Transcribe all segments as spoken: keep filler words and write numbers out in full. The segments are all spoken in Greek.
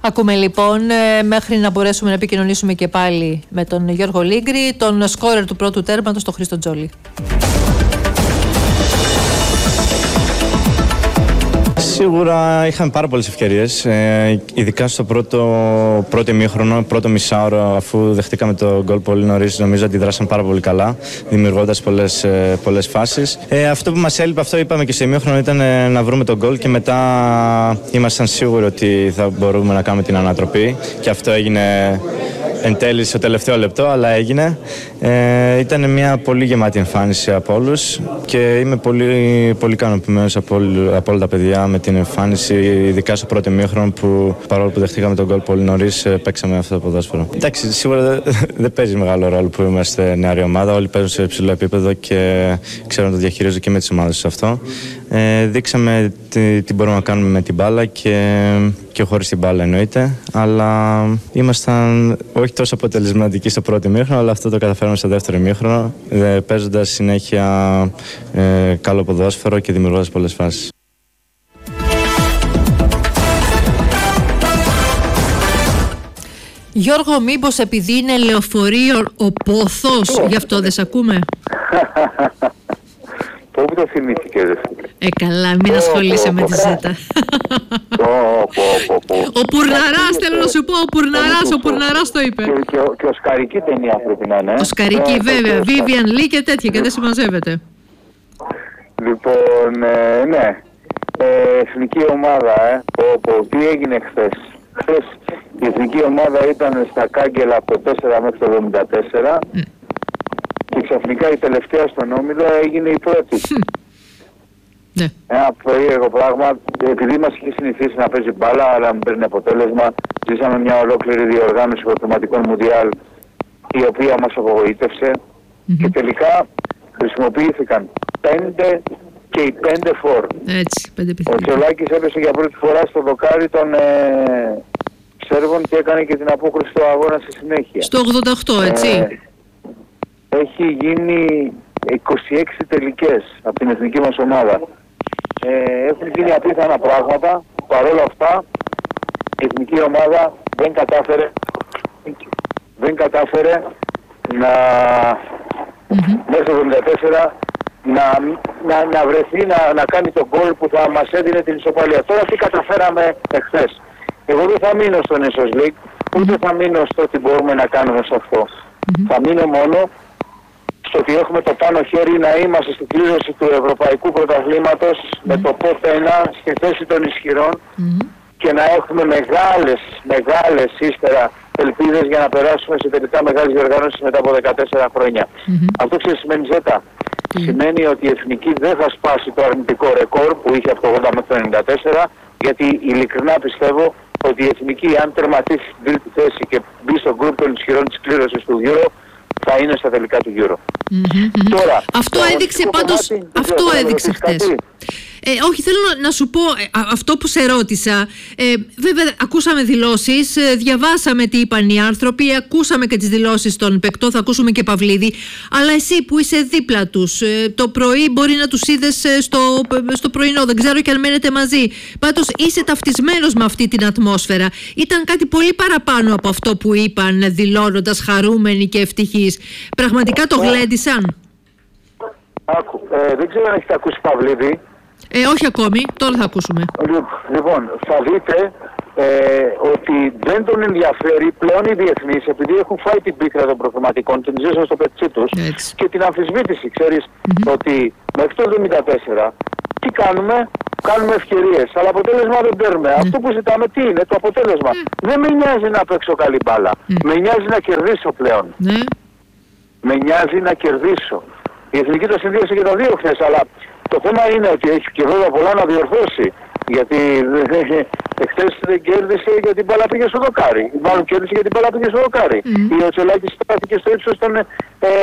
Ακούμε λοιπόν, μέχρι να μπορέσουμε να επικοινωνήσουμε και πάλι με τον Γιώργο Λίγκρη, τον σκόρερ του πρώτου τέρματος, τον Χρήστο Τζόλη. Σίγουρα είχαμε πάρα πολλές ευκαιρίες, ε, ειδικά στο πρώτο, πρώτο ημίχρονο, πρώτο μισάωρο, αφού δεχτήκαμε το γκολ πολύ νωρίς. Νομίζω ότι δράσαμε πάρα πολύ καλά, δημιουργώντας πολλές, ε, πολλές φάσεις. Ε, αυτό που μας έλειπε, αυτό είπαμε και στο ημίχρονο, ήταν ε, να βρούμε τον γκολ και μετά ήμασταν σίγουροι ότι θα μπορούμε να κάνουμε την ανατροπή. Και αυτό έγινε εν τέλει στο τελευταίο λεπτό, αλλά έγινε. Ε, ήταν μια πολύ γεμάτη εμφάνιση από όλους και είμαι πολύ, πολύ ικανοποιημένος από, από όλα τα παιδιά με την εμφάνιση, ειδικά στο πρώτο ημίχρονο που παρόλο που δεχτήκαμε τον γκολ πολύ νωρίς, παίξαμε αυτό το ποδόσφαιρο. Εντάξει, σίγουρα δεν δε παίζει μεγάλο ρόλο που είμαστε νεαρή ομάδα. Όλοι παίζουν σε υψηλό επίπεδο και ξέρω να το διαχειρίζονται και με τις ομάδες σε αυτό. Ε, δείξαμε τι, τι μπορούμε να κάνουμε με την μπάλα και, και χωρίς την μπάλα εννοείται. Αλλά ήμασταν όχι τόσο αποτελεσματικοί στο πρώτο ημίχρονο, αλλά αυτό το καταφέραμε στο δεύτερο ημίχρονο, παίζοντας συνέχεια ε, καλό ποδόσφαιρο και δημιουργώντας πολλές φάσεις. Γιώργο, μήπως επειδή είναι λεωφορείο ο πόθος, γι' αυτό δεν σ' ακούμε? Πού το θυμήθηκες? Ε, καλά, μην ασχολείσαι με τη Ζέτα. Ο Πουρναράς, θέλω να σου πω, ο Πουρναράς, ο Πουρναράς το είπε. Και οσκαρική ταινία πρέπει να είναι. Οσκαρική, βέβαια, Vivian Lee και τέτοια, και δεν συμμαζεύεται. Λοιπόν, ναι, εθνική ομάδα, ε, τι έγινε χθες? Χθες η εθνική ομάδα ήταν στα κάγκελα από το τέσσερα μέχρι το εβδομήντα τέσσερα mm. και ξαφνικά η τελευταία στον όμιλο έγινε η πρώτη. Mm. Yeah. Ένα περίεργο πράγμα, επειδή μας είχε συνηθίσει να παίζει μπάλα αλλά μην παίρνει αποτέλεσμα, ζήσαμε μια ολόκληρη διοργάνωση προγραμματικών μουντιάλ η οποία μας απογοήτευσε mm-hmm. και τελικά χρησιμοποιήθηκαν πέντε και οι πέντε φορ. Έτσι, πέντε Ο Τσολάκης έπεσε για πρώτη φορά στο δοκάρι των ε, Σέρβων και έκανε και την απόκριση του αγώνα στη συνέχεια. Στο ογδόντα οκτώ, έτσι. Ε, έχει γίνει είκοσι έξι τελικές από την εθνική μας ομάδα. Ε, έχουν γίνει απίθανα πράγματα. Παρ' όλα αυτά η εθνική ομάδα δεν κατάφερε, δεν κατάφερε να mm-hmm. μέσα στο εβδομήντα τέσσερα να, να, να βρεθεί να, να κάνει τον γκολ που θα μας έδινε την ισοπαλία. Τώρα τι καταφέραμε εχθές? Εγώ δεν θα μείνω στο Nations League, ούτε θα μείνω στο τι μπορούμε να κάνουμε σε αυτό. Mm-hmm. Θα μείνω μόνο στο ότι έχουμε το πάνω χέρι να είμαστε στην κλήρωση του Ευρωπαϊκού Πρωταθλήματος mm-hmm. με το πόντ ένα στη θέση των ισχυρών mm-hmm. και να έχουμε μεγάλες, μεγάλες ύστερα ελπίδες για να περάσουμε σε τελικά μεγάλες διοργάνωσεις μετά από δεκατέσσερα χρόνια. Mm-hmm. Αυτό ξέρεις σημαίνει Ζέτα? Mm-hmm. Σημαίνει ότι η εθνική δεν θα σπάσει το αρνητικό ρεκόρ που είχε από το ογδόντα μέχρι το ενενήντα τέσσερα, γιατί ειλικρινά πιστεύω ότι η εθνική, αν τερματίσει την τρίτη θέση και μπει στο γκρουπ των ισχυρών της κλήρωσης του Euro, θα είναι στα τελικά του Euro. Mm-hmm. Τώρα, αυτό έδειξε πάντως, κομμάτι, αυτό έδειξε χτες. Ε, όχι, θέλω να σου πω ε, αυτό που σε ρώτησα. Ε, βέβαια, ακούσαμε δηλώσεις, ε, διαβάσαμε τι είπαν οι άνθρωποι, ακούσαμε και τις δηλώσεις των παικτών, θα ακούσουμε και Παυλίδη. Αλλά εσύ που είσαι δίπλα τους, ε, το πρωί μπορεί να τους είδες ε, στο, στο πρωινό, δεν ξέρω και αν μένετε μαζί. Πάντως είσαι ταυτισμένος με αυτή την ατμόσφαιρα. Ήταν κάτι πολύ παραπάνω από αυτό που είπαν, δηλώνοντας χαρούμενοι και ευτυχείς. Πραγματικά το γλέντισαν? Άκου, ε, δεν ξέρω αν έχετε ακούσει Παυλίδη. Ε, όχι ακόμη, τώρα θα ακούσουμε. Λοιπόν, θα δείτε ε, ότι δεν τον ενδιαφέρει πλέον οι διεθνείς, επειδή έχουν φάει την πίκρα των προγραμματικών, την ζήσαν στο πετσί τους και την αμφισβήτηση. Ξέρεις mm-hmm. ότι μέχρι το εβδομήντα τέσσερα τι κάνουμε? Κάνουμε ευκαιρίες, αλλά αποτέλεσμα δεν παίρνουμε. Mm. Αυτό που ζητάμε τι είναι? Το αποτέλεσμα. Mm. Δεν με νοιάζει να παίξω καλή μπάλα. Mm. Με νοιάζει να κερδίσω πλέον. Mm. Με νοιάζει να κερδίσω. Η εθνική το συνδύασε και τα δύο χθες, αλλά το θέμα είναι ότι έχει και βέβαια πολλά να διορθώσει. Γιατί εχθές δεν κέρδισε γιατί την μπάλα πήγε στο δοκάρι. Μάλλον κέρδισε γιατί την μπάλα πήγε στο δοκάρι. Mm. Ο Τσολάκης στάθηκε στο ύψος των ε,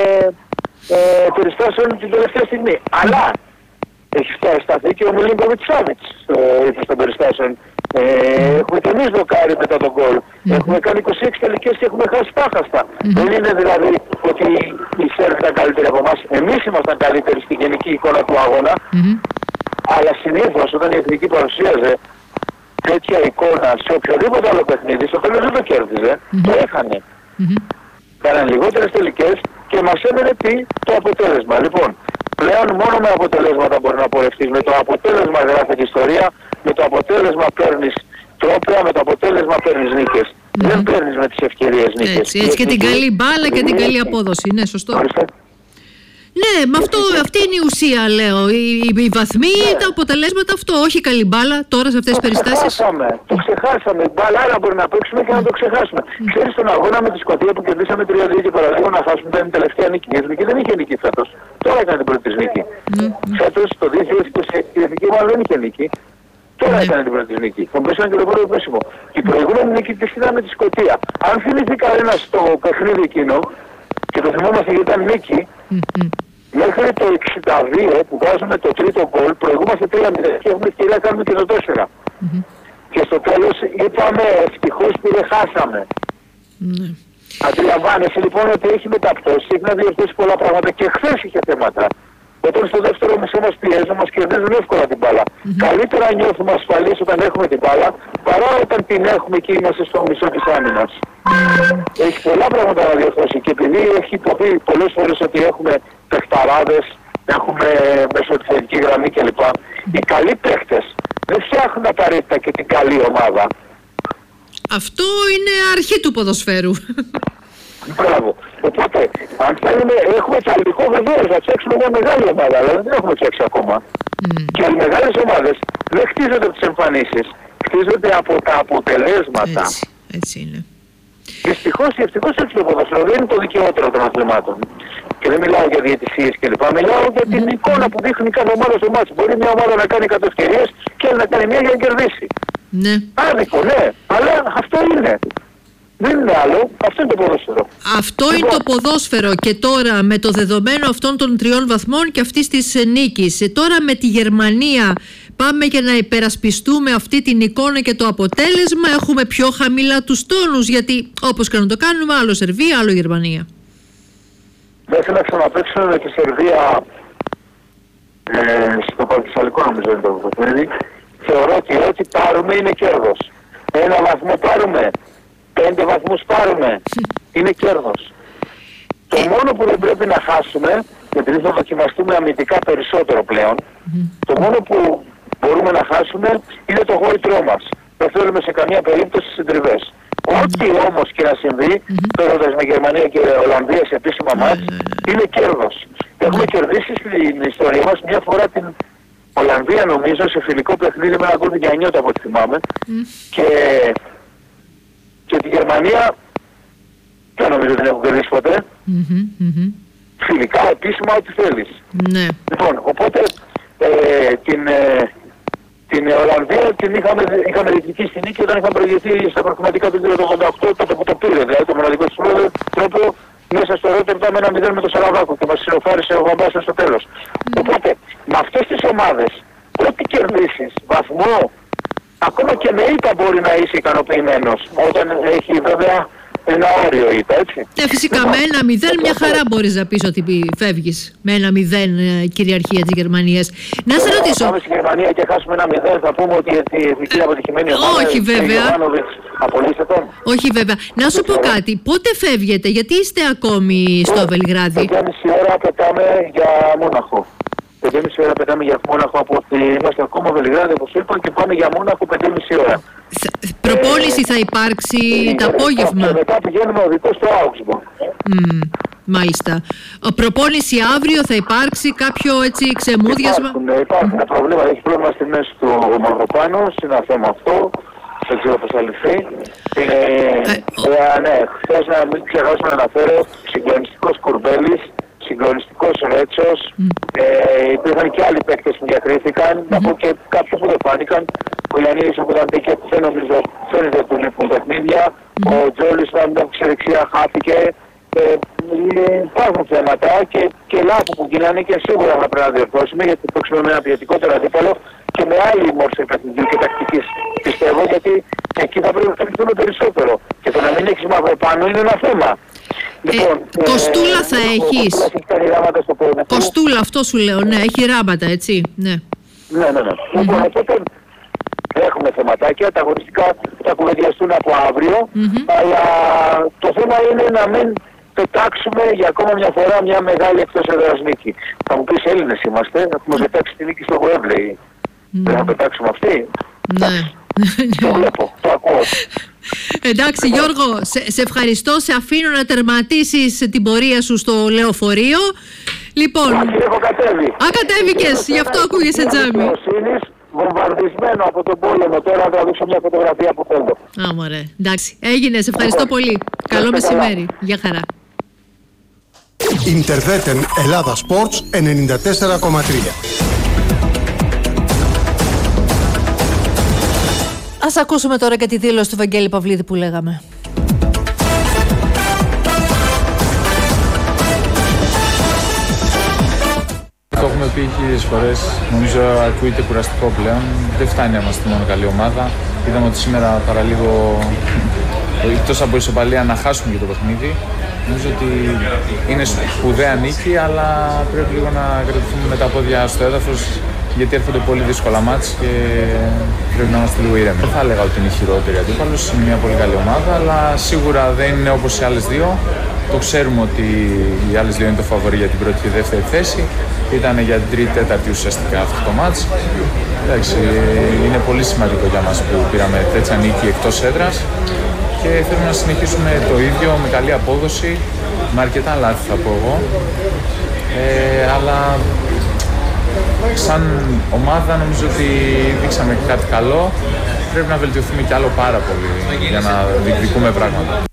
ε, περιστάσεων την τελευταία στιγμή. Mm. Αλλά έχει σταθεί και ο Μιλίνκοβιτς Σάβιτς ύψος των περιστάσεων. Ε, έχουμε και εμείς δοκάρι μετά τον γκολ. Mm-hmm. Έχουμε κάνει είκοσι έξι τελικές και έχουμε χάσει τάχαστα. Mm-hmm. Δεν είναι δηλαδή ότι οι Σέρβοι ήταν καλύτεροι από εμάς. Εμείς ήμασταν καλύτεροι στη γενική εικόνα του αγώνα. Mm-hmm. Αλλά συνήθως όταν η εθνική παρουσίαζε τέτοια εικόνα σε οποιοδήποτε άλλο παιχνίδι, στο τέλος δεν το κέρδιζε, mm-hmm. το έχανε. Mm-hmm. Κάναν λιγότερες τελικές και μας έμενε τι, το αποτέλεσμα. Λοιπόν, πλέον μόνο με αποτελέσματα μπορεί να πορευτείς. Με το αποτέλεσμα γράφεται ιστορία, με το αποτέλεσμα παίρνεις τρόπια, με το αποτέλεσμα παίρνεις νίκες. Mm-hmm. Δεν παίρνεις με τις ευκαιρίες νίκες. Έτσι, έτσι και, και την καλή μπάλα και την καλή απόδοση. Ναι, σωστό. Άριστα. Ναι, με αυτό, αυτή είναι η ουσία, λέω. Οι, οι, οι βαθμοί, ναι. τα αποτελέσματα, αυτό. Όχι καλή μπάλα τώρα σε αυτές τις περιστάσεις. Ξεχάσαμε, το ξεχάσαμε. Μπάλα άλλα μπορεί να παίξουμε και να το ξεχάσουμε. Mm. Ξέρεις τον αγώνα με τη Σκωτία που κερδίσαμε τρία δύο και παραλίγο να χάσουμε την τελευταία νίκη. Η Εθνική δεν είχε νίκη φέτος. Τώρα έκανε την πρώτη της νίκη. Mm. Φέτος το δύο χιλιάδες είκοσι η Εθνική μάλλον δεν είχε νίκη. Τώρα mm. έκανε την πρώτη της νίκη. Θα μπορούσε να είναι και το πρώτο πέσιμο. Η προηγούμενη νίκη της ήταν με τη Σκωτία. Αν θυμηθεί κανένα το παιχνίδι εκείνο και το θυμόμαστε γιατί ήταν νίκη. Mm. Μέχρι το εξήντα δύο που βάζουμε το τρίτο γκολ, προηγούμαστε τρία μηδέν και έχουμε ευκαιρία να κάνουμε και το τέσσερα. Mm-hmm. Και στο τέλος είπαμε ευτυχώς που δεν χάσαμε. Mm-hmm. Αντιλαμβάνεσαι λοιπόν ότι έχει μεταπτώσει, έχει να διορθώσει πολλά πράγματα και χθες είχε θέματα. Όταν στο δεύτερο μισό μας πιέζουν, μας κερδίζουν εύκολα την μπάλα. Mm-hmm. Καλύτερα νιώθουμε ασφαλείς όταν έχουμε την μπάλα παρά όταν την έχουμε και είμαστε στο μισό της άμυνας. Mm-hmm. Έχει πολλά πράγματα να διορθώσει και επειδή έχει υποθεί πολλές φορές ότι έχουμε παιχταράδες, έχουμε μεσοεπιθετική γραμμή κλπ. Οι καλοί παίχτες δεν φτιάχνουν απαραίτητα και την καλή ομάδα. Αυτό είναι αρχή του ποδοσφαίρου. Μπράβο. Οπότε, αν θέλουμε, έχουμε τσαλικό βεβαίως να φτιάξουμε μια μεγάλη ομάδα, αλλά δεν έχουμε φτιάξει ακόμα. Mm. Και οι μεγάλες ομάδες δεν χτίζονται από τις εμφανίσεις, χτίζονται από τα αποτελέσματα. Έτσι, έτσι είναι. Δυστυχώς ή ευτυχώς έτσι το ποδοσφαίρο δεν είναι το δικαιότερο των αθλημάτων. Και δεν μιλάω για διαιτησίες κλπ. Μιλάω για την mm. εικόνα που δείχνει κάθε ομάδα στο μάτσο. Μπορεί μια ομάδα να κάνει εκατό ευκαιρίες και άλλη να κάνει μια για να κερδίσει. Ναι. Άδικο, ναι. Αλλά αυτό είναι. Δεν είναι άλλο. Αυτό είναι το ποδόσφαιρο. Αυτό λοιπόν, είναι το ποδόσφαιρο. Και τώρα με το δεδομένο αυτών των τριών βαθμών και αυτής της νίκης, τώρα με τη Γερμανία πάμε για να υπερασπιστούμε αυτή την εικόνα και το αποτέλεσμα. Έχουμε πιο χαμηλά τους τόνους, γιατί όπως και να το κάνουμε, άλλο Σερβία, άλλο Γερμανία. Μέχρι να ξαναπαίξουμε με τη Σερβία ε, στο Παρτισαλικό, νομίζω είναι το παιχνίδι, θεωρώ ότι ό,τι πάρουμε είναι κέρδος. Ένα βαθμό πάρουμε, πέντε βαθμούς πάρουμε, είναι κέρδος. Το μόνο που δεν πρέπει να χάσουμε, επειδή θα δοκιμαστούμε αμυντικά περισσότερο πλέον, το μόνο που μπορούμε να χάσουμε είναι το γόητρό μας. Δεν θέλουμε σε καμία περίπτωση συντριβές. Ό,τι όμως και να συμβεί, παίρνοντας με Γερμανία και Ολλανδία σε επίσημα μάτς, είναι κέρδος. Έχουμε κερδίσει στην ιστορία μας μια φορά την Ολλανδία, νομίζω, σε φιλικό παιχνίδι με ένα γκολ Γιαννιώτα από ό,τι θυμάμαι. Και, και τη Γερμανία δεν νομίζω ότι την έχουν κερδίσει ποτέ. Φιλικά, επίσημα, ό,τι θέλεις. Λοιπόν, οπότε ε, την... Ε, την Ολλανδία την είχαμε, είχαμε διεκδικήσει στην νίκη όταν είχαμε προηγηθεί στα προκριματικά του δύο ογδόντα οκτώ, τότε που το πήρε, δηλαδή το μοναδικό της τρόπο μέσα στο Ρότερνταμ με ένα μηδέν με το Σαραβάκο και μας συνοφάρισε ο Βαμπάσος στο τέλος. Mm. Οπότε, με αυτές τις ομάδες, ό,τι κερδίσεις, βαθμό, ακόμα και με ήττα μπορεί να είσαι ικανοποιημένος, όταν έχει βέβαια ένα όριο ήττα, έτσι. Ε, φυσικά με ένα μηδέν μια χαρά μπορείς να πεις ότι φεύγεις με ένα μηδέν ε, κυριαρχία της Γερμανίας. Να σε ρωτήσω. Αν πάμε στη Γερμανία και χάσουμε ένα μηδέν θα πούμε ότι η εθνική αποτυχημένη ομάδα όχι βέβαια. Απολύστε τον. Όχι βέβαια. Να σου πω κάτι. Πότε φεύγετε, γιατί είστε ακόμη στο Βελιγράδι? πέντε και μισή ώρα πετάμε για Μόναχο. πέντε και μισή ώρα πετάμε για Μόναχο από ότι είμαστε ακόμα Βελιγράδι όπως είπα και πάμε για Μόναχο πέντε και μισή ώρα. Προπόνηση θα υπάρξει ε, το απόγευμα. Και μετά πηγαίνουμε οδικό στο Augsburg. Mm, μάλιστα. Ο προπόνηση αύριο θα υπάρξει κάποιο έτσι ξεμούδιασμα? Υπάρχουν, υπάρχουν mm. προβλήματα. Έχει πρόβλημα στη μέση του Μαυροπάνος. Είναι ένα θέμα αυτό. Δεν ξέρω πώς θα λυθεί. Ε, ε, ε, ναι, χθες να μην ξεχάσω να αναφέρω συγκλονιστικός Κουρμπέλης, συγκλονιστικός Ρέτσος. Mm. Ε, υπήρχαν και άλλοι παίκτες που διακρίθηκαν. Mm-hmm. Να πω και κάποιοι που δεν φάνηκαν. Ο Ιαννίδης που ήταν και δεν νομίζω φαίνεται του λείπουν παιχνίδια. Mm. Ο Τζόλης όταν ήταν ξεδεξιά χάθηκε. Ε, υπάρχουν θέματα και, και λάθη που γίνανε και σίγουρα θα πρέπει να διορθώσουμε γιατί παίξουμε με ένα ποιοτικότερο αντίπαλο και με άλλη μόρφη παιχνιδιού και τακτικής πιστεύω γιατί εκεί θα πρέπει να φτιάξουμε περισσότερο και το να μην έχεις μαύρο πάνω είναι ένα θέμα. Ε, λοιπόν, κοστούλα ε, θα ε, έχεις. Κοστούλα, κοστούλα αυτό σου λέω, ναι, έχει ράματα έτσι, ναι. Ναι, ναι, ναι. Mm-hmm. Λοιπόν, οπότε έχουμε έχουμε θεματάκια, τα αγωνιστικά θα κουβεντιαστούν από αύριο, Mm-hmm. αλλά το θέμα είναι να μην πετάξουμε για ακόμα μια φορά μια μεγάλη εκτός έδρας νίκη. Θα μου πεις, Έλληνες είμαστε, έχουμε πετάξει τη νίκη στο Γουέμπλεϊ. Mm. Δεν θα πετάξουμε αυτή. Ναι. Το βλέπω, το ακούω. Εντάξει Γιώργο, σε, σε ευχαριστώ, σε αφήνω να τερματίσεις την πορεία σου στο λεωφορείο. Λοιπόν, Όχι, έχω κατέβει. Α, κατέβηκες, γι' αυτό ακούγεσαι τζάμι. Βομβαρδισμένο από τον πόλεμο, τώρα θα δείξω μια φωτογραφία που θέλω. Α, μωρέ, εντάξει, έγινε, σε ευχαριστώ πολύ. Καλό μεσημέρι, γεια χαρά. Ιντερβέτεν Ελλάδα Sports ενενήντα τέσσερα κόμμα τρία. Ας ακούσουμε τώρα και τη δήλωση του Βαγγέλη Παυλίδη που λέγαμε. Το έχουμε πει χίλιες φορές, νομίζω ακούγεται κουραστικό πλέον. Δεν φτάνει να είμαστε μόνο καλή ομάδα. Είδαμε ότι σήμερα παραλίγο, εκτός από ισοπαλία, να χάσουμε και το παιχνίδι. Νομίζω ότι είναι σπουδαία νίκη, αλλά πρέπει λίγο να κρατηθούμε με τα πόδια στο έδαφος, γιατί έρχονται πολύ δύσκολα μάτς και πρέπει να είμαστε λίγο ήρεμοι. Δεν θα έλεγα ότι είναι η χειρότερη αντίπαλος, είναι μια πολύ καλή ομάδα, αλλά σίγουρα δεν είναι όπως οι άλλες δύο. Το ξέρουμε ότι οι άλλες δύο είναι το φαβορί για την πρώτη και δεύτερη θέση. Ήταν για την τρίτη, τέταρτη ουσιαστικά αυτό το μάτς. Εντάξει, είναι πολύ σημαντικό για μας που πήραμε τέτοια νίκη εκτός έδρας και θέλουμε να συνεχίσουμε το ίδιο με καλή απόδοση, με αρκετά λάθη θα πω εγώ. Ε, αλλά σαν ομάδα νομίζω ότι δείξαμε κάτι καλό. Πρέπει να βελτιωθούμε κι άλλο πάρα πολύ για να διεκδικούμε πράγματα.